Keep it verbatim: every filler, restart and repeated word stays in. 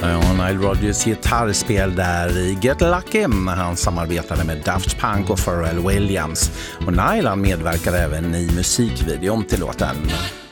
Ja, Nile Rodgers gitarrspel där i Get Lucky när han samarbetade med Daft Punk och Pharrell Williams. Och Nile medverkar även i musikvideon till låten.